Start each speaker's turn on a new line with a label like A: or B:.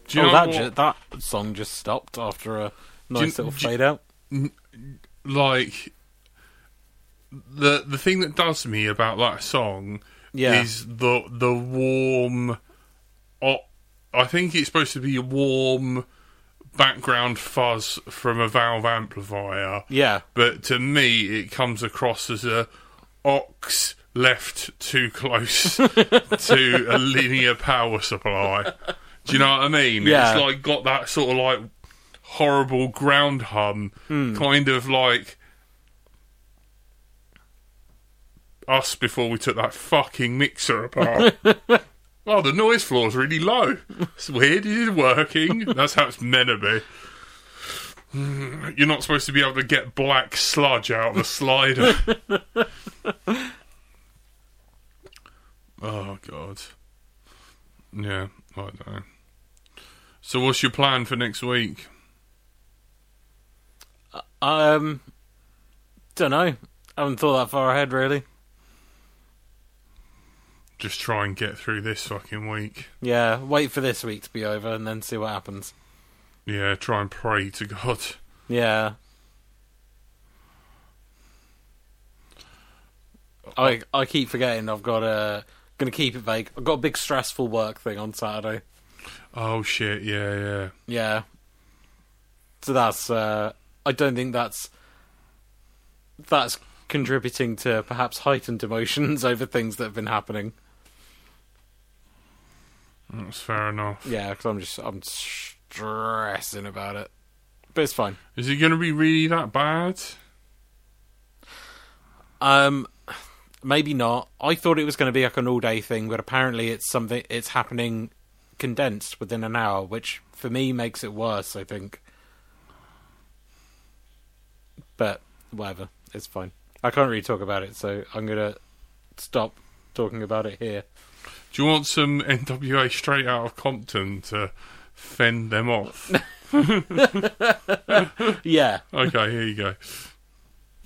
A: Do you know
B: that
A: what?
B: that song just stopped after a nice little fade out.
A: Like, the thing that does me about that song is the warm... I think it's supposed to be a warm background fuzz from a valve amplifier.
B: Yeah.
A: But to me, it comes across as a aux left too close to a linear power supply. Do you know what I mean?
B: Yeah.
A: It's like got that sort of like horrible ground hum, kind of like us before we took that fucking mixer apart. Oh, the noise floor's really low. It's weird, it is working. That's how it's meant to be. You're not supposed to be able to get black sludge out of a slider. Oh, God. Yeah, I don't know. So what's your plan for next week?
B: Don't know. I haven't thought that far ahead, really.
A: Just try and get through this fucking week.
B: Yeah, wait for this week to be over and then see what happens.
A: Yeah, try and pray to God.
B: Yeah. I keep forgetting I've got gonna keep it vague. I've got a big stressful work thing on Saturday.
A: Oh shit, yeah.
B: Yeah. So that's I don't think that's contributing to perhaps heightened emotions over things that have been happening.
A: That's fair enough.
B: Yeah, because I'm stressing about it. But it's fine.
A: Is it going to be really that bad?
B: Maybe not. I thought it was going to be like an all-day thing, but apparently it's happening condensed within an hour, which for me makes it worse, I think. But whatever, it's fine. I can't really talk about it, so I'm going to stop talking about it here.
A: Do you want some NWA Straight Out of Compton to fend them off?
B: Yeah.
A: Okay, here you go.